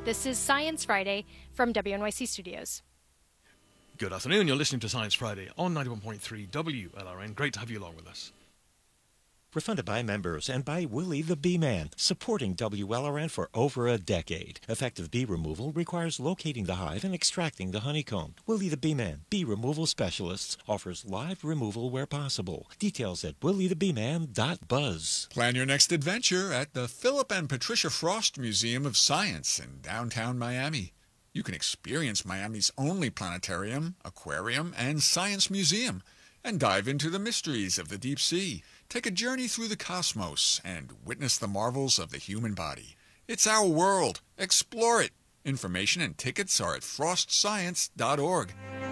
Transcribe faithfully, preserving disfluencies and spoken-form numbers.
This is Science Friday from W N Y C Studios. Good afternoon. You're listening to Science Friday on ninety-one point three W L R N. Great to have you along with us. We're funded by members and by Willie the Bee Man, supporting W L R N for over a decade. Effective bee removal requires locating the hive and extracting the honeycomb. Willie the Bee Man, bee removal specialists, offers live removal where possible. Details at willie the bee man dot buzz. Plan your next adventure at the Philip and Patricia Frost Museum of Science in downtown Miami. You can experience Miami's only planetarium, aquarium, and science museum, and dive into the mysteries of the deep sea. Take a journey through the cosmos and witness the marvels of the human body. It's our world. Explore it. Information and tickets are at frost science dot org.